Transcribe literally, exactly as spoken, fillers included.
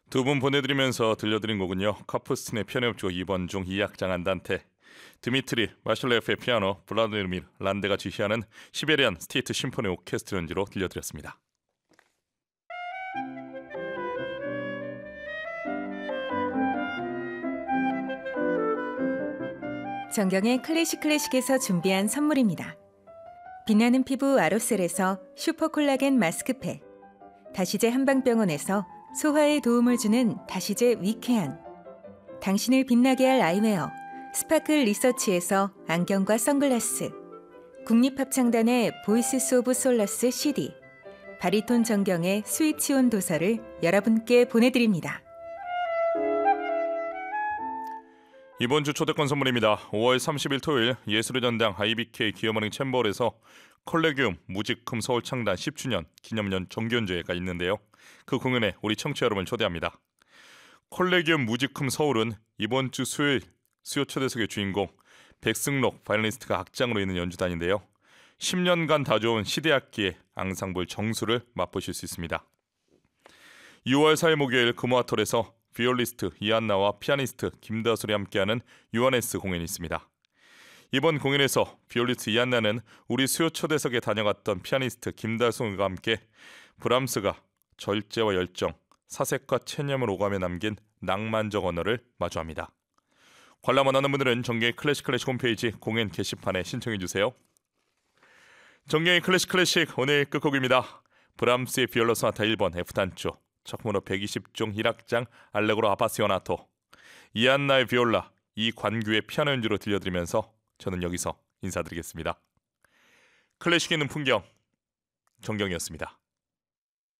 두 분 보내드리면서 들려드린 곡은요. 카푸스틴의 피아노 협주곡 이 번 중 이 악장 안단테, 드미트리 마슐레프의 피아노, 블라디미르 란데가 지휘하는 시베리안 스테이트 심포니 오케스트라 연주로 들려드렸습니다. 정경의 클래식 클래식에서 준비한 선물입니다. 빛나는 피부 아로셀에서 슈퍼콜라겐 마스크팩, 다시제 한방병원에서 소화에 도움을 주는 다시제 위쾌한, 당신을 빛나게 할 아이웨어 스파클 리서치에서 안경과 선글라스, 국립합창단의 보이스스 오브 솔라스 씨디, 바리톤 정경의 스위치온 도서를 여러분께 보내드립니다. 이번 주 초대권 선물입니다. 오월 삼십일 토요일 예술의 전당 아이비케이 기어머닝 챔버홀에서 컬레기움 무직금 서울 창단 십 주년 기념연 정기연주회가 있는데요. 그 공연에 우리 청취자 여러분을 초대합니다. 컬레기움 무직금 서울은 이번 주 수요일 수요 초대석의 주인공 백승록 바이올리니스트가 악장으로 있는 연주단인데요. 십 년간 다져온 시대악기의 앙상블 정수를 맛보실 수 있습니다. 유월 사일 목요일 금호아톨에서 비올리스트 이한나와 피아니스트 김다솔이 함께하는 유한에스 공연이 있습니다. 이번 공연에서 비올리스트 이한나는 우리 수요 초대석에 다녀갔던 피아니스트 김다솔과 함께 브람스가 절제와 열정, 사색과 체념을 오가며 남긴 낭만적 언어를 마주합니다. 관람 원하는 분들은 정경의 클래식 클래식 홈페이지 공연 게시판에 신청해 주세요. 정경의 클래식 클래식 오늘 끝곡입니다. 브람스의 비올라 소나타 일 번 F단조 작품으로 백이십 종 일 악장 알레그로 아파시오나토, 이안나의 비올라, 이관규의 피아노 연주로 들려드리면서 저는 여기서 인사드리겠습니다. 클래식 있는 풍경 정경이었습니다.